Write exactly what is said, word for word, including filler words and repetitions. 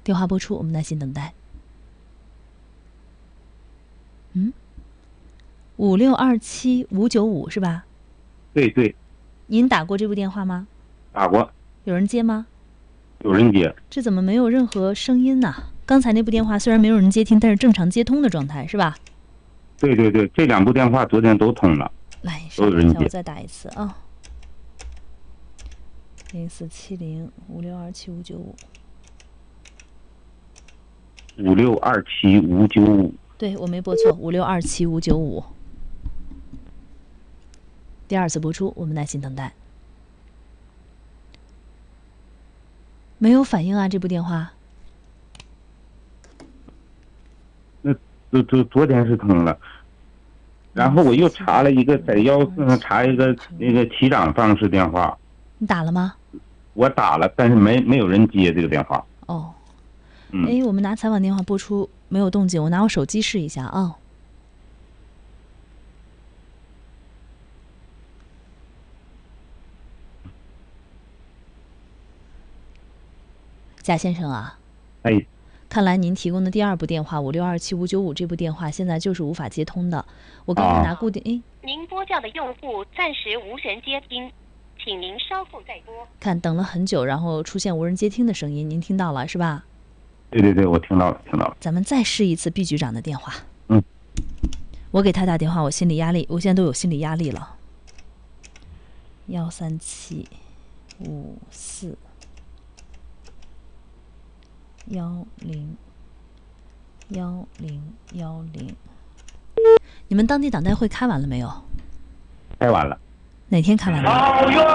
电话拨出，我们耐心等待。嗯，五六二七五九五是吧？ 对对， 您打过这部电话吗？ 打过， 有人接吗？ 有人接。 这怎么没有任何声音呢？刚才那部电话虽然没有人接听，但是正常接通的状态是吧？ 对对对，这两部电话昨天都通了。 来， 都有人接。 我再打一次啊。零四七零五六二七五九五。 五六二七五九五。 对，我没拨错，五六二七五九五。第二次播出，我们耐心等待。没有反应啊，这部电话。 那昨昨昨天是通了，然后我又查了一个在幺四上查一个那个齐长办公室电话。 你打了吗？ 我打了，但是没没有人接这个电话。 哦。 嗯。 哎，我们拿采访电话播出没有动静，我拿我手机试一下啊。贾先生啊。 哎。 看来您提供的第二部电话五六二七五九五这部电话现在就是无法接通的。我刚刚拿固定，哎、 啊，您拨叫的用户暂时无人接听，请您稍后再拨。 看等了很久，然后出现无人接听的声音，您听到了是吧？ 对对对，我听到了，听到了。 咱们再试一次毕局长的电话。 嗯。 我给他打电话，我心理压力，我现在都有心理压力了。幺三七五四。幺零幺零幺零，你们当地党代会开完了没有？ 开完了。 哪天开完了？